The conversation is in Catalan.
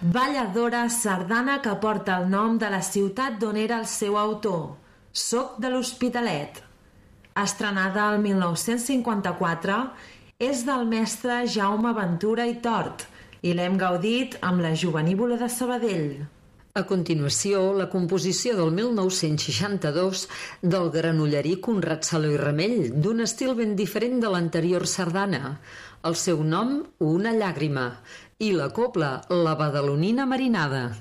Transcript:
balladora sardana que porta el nom de la ciutat d'on era el seu autor, Soc de l'Hospitalet. Estrenada el 1954, és del mestre Jaume Ventura i Tort i l'hem gaudit amb la Jovenívola de Sabadell. A continuació, la composició del 1962 del granollerí Conrad Saló i Remell, d'un estil ben diferent de l'anterior sardana. El seu nom, Una llàgrima, i la cobla, La badalonina marinada.